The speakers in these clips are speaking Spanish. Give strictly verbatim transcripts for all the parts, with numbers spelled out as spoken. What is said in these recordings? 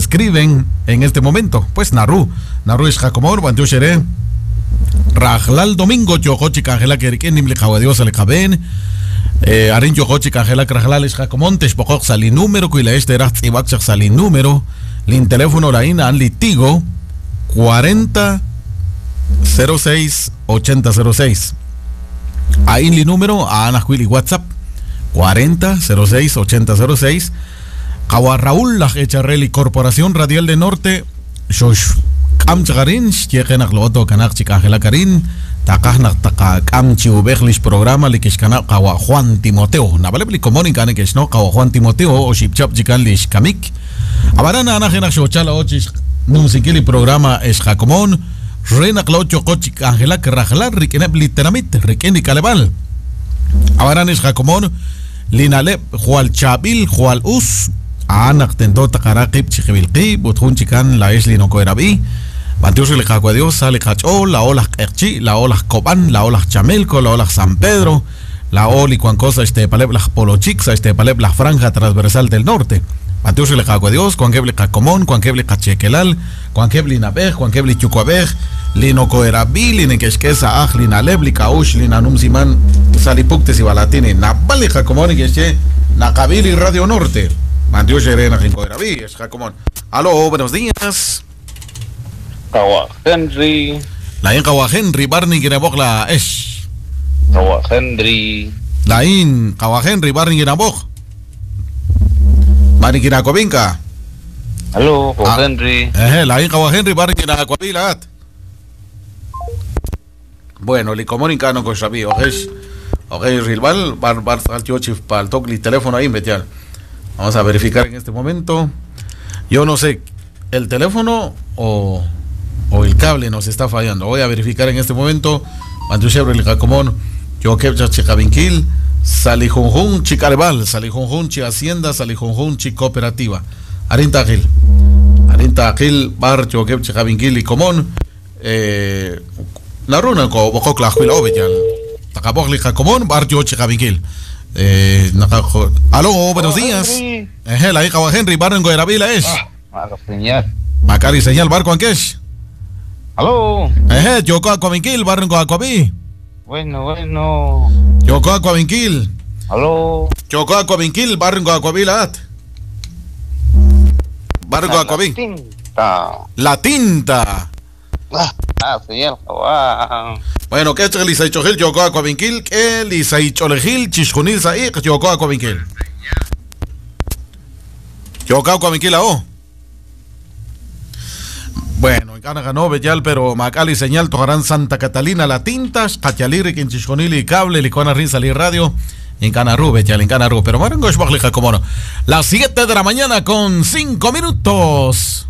escriben en este momento. Pues Naru, Naru es Jacomor, Bantu Shere, Rajlal Domingo, Yohochi Cangela Keriken, Nimli Jawadiosa Le Caben, Arin Yohochi Cangela Rajlal es Jacomontes, Pocok Sali número, Cuila este Rax y Baxach Sali número, Lin teléfono Laina An Litigo, cuarenta cero seis ochenta cero seis. Ahí li número a Ana Juili WhatsApp cuarenta cero seis ochenta cero seis. Kawa Raúl la Echarreli Corporación Radial de Norte Shosh Kam Chagarin Chekenak Loto Kanak Chikangela Karin Takahnak Taka Kam Chiubechlish programa Likishkana Kawa Juan Timoteo Nabalebli Comunica Nekeshno Kawa Juan Timoteo o Shipchap Chikanlish Kamik Abarana Anajenak Shochala Ochish Numsikili programa es Jacomón Reina Claudio Cochic Angela Rajlar Rikenep Literamit Rikeni Calebal Abarana es Jacomón Linalep Jual Chabil Jual Us Anak Tendo Takaraqib Chiquibilqi Buthun Chican La Esli no Coerabi Bantius le Jacuadiosa Le Cacho La Ola Erchi La Ola Coban La Ola Chamelco La Ola San Pedro La Oli Cuancosa Este Paleb La Polochixa Este Paleb La Franja Transversal del Norte Bantius le Jacuadios Cuanqueble Cacomón Cuanqueble Cachequelal Cuanqueble Nabej Cuanqueble Chucuabej Lino Coerabi Linequesquesa Aj Linaleb Kaush Linanum Siman Salipuktes y Balatini Nabali Jacomón y Quesche Nakabili Radio Norte Mandió Serena Jincoerabi, es Jacomón. Aló, buenos días. Kawa Henry. La in Kawa Henry, Barney Ginabok la es. Kawa Henry. La in Kawa Henry, Barney Ginabok. Barney Ginacobinca. Aló, Kawa ah. Henry. Eh, la in Kawa Henry, Barney Ginacobilat. Bueno, Licomónica no sabía, ojes. Ojes, Rilval, Bar Bar Salchiochif, para el toque teléfono ahí, metial. Vamos a verificar en este momento. Yo no sé, el teléfono o, o el cable nos está fallando. Voy a verificar en este momento. Mantuchebre el Jacomón, yo que Chicabinkil, Salijunjun, Chicarebal, Salijunjun, Chi Hacienda, Salijunjun, Chi Cooperativa. Arinta Gil. Arinta Gil, Bar, yo que Chicabinkil y Comón. Eh, Naruna, Bococla, Juilovetal. Tacabogli Jacomón, Bar, yo Chicabinkil. Eh, aló, buenos días. Eh, la hija de Henry, Barrio en Goyerabila es. Ah, señal. Macari señal, Barco Anquesh. Aló. Eh, Yoko Aquavinquil, Barrio en Goacuaví. Bueno, bueno. Yoko Aquavinquil. Aló. Yoko Aquavinquil, Barrio en Goacuavila. Barrio en Goacuaví. La tinta. La tinta. Ah, ah señal. Ah. Bueno, ¿qué es el Isaichogil, Yoko Aquavinquil? ¿Qué el Isaicholegil, Chishunil Saik, Yoko Aquavinquil? Yoko Aquavinquil, ¿o? Bueno, en Cana ganó Bellal, pero Macali señal, Tojarán Santa Catalina, La Tintas, Cachaliri, Quinchishunil y Cable, Licona Rinzali Radio, en Canarú, Bellal, en Canarú, pero Marango Shbaglija, como no. Las siete de la mañana con cinco minutos.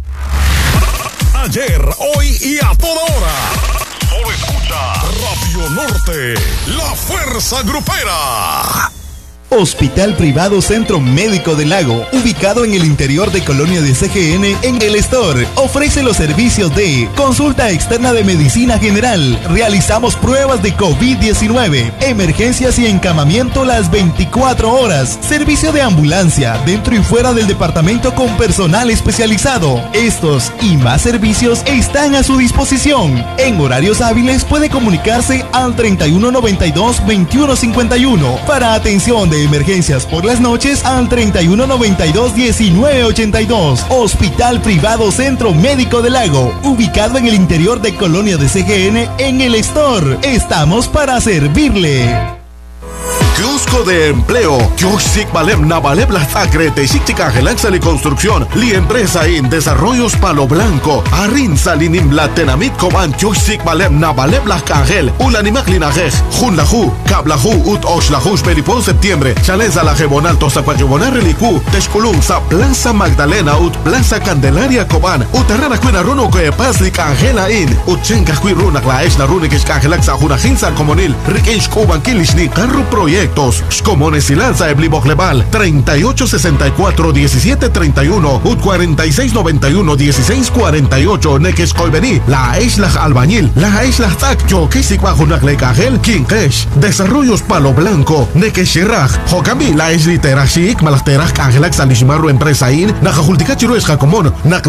Ayer, hoy y a toda hora. Solo escucha Radio Norte, la fuerza grupera. Hospital Privado Centro Médico del Lago, ubicado en el interior de Colonia de C G N, en el Store, ofrece los servicios de consulta externa de medicina general, realizamos pruebas de COVID diecinueve, emergencias y encamamiento las veinticuatro horas, servicio de ambulancia dentro y fuera del departamento con personal especializado. Estos y más servicios están a su disposición. En horarios hábiles puede comunicarse al treinta y uno noventa y dos veintiuno cincuenta y uno para atención de emergencias por las noches al treinta y uno noventa y dos diecinueve ochenta y dos. Hospital Privado Centro Médico del Lago, ubicado en el interior de Colonia de C G N, en el Store. Estamos para servirle. Kiosco de empleo. Kiosk Balem Nabaleb la Sacre Texictica Gelaxal y Construcción. Li Empresa in Desarrollos Palo Blanco. Arrin Salinim la Tenamit Coban Kiosk Balem Nabaleb la Cangel. Ulanimac Linajej. Junlahu. Kablahu Ut Oshlahush Peripón Septiembre. Chaleza la Gebonal Tosapajibonar Relicu. Texculum Sa Plaza Magdalena Ut Plaza Candelaria Coban. Utarrana Cuina Runo que Pasli Cangela in. Uchenka Cuirunak la Esna Runik Cangelaxa Junajinsa Comonil. Rikensh Kuban Kilishni Carro Proyectos. Shkomones y Lanza Eblibok Lebal treinta y ocho sesenta y cuatro diecisiete treinta y uno Ut cuarenta y seis noventa y uno dieciséis cuarenta y ocho Nekesh Koibeni La Isla Albañil La Isla Takcho Kesik bajo Naklekajel Kinkesh Desarrollos Palo Blanco Nekesh Shiraj Jokami La Isla Terashik Malakteraj Angelax Alishmaru Empresa In Najahultikachiru es Jacomón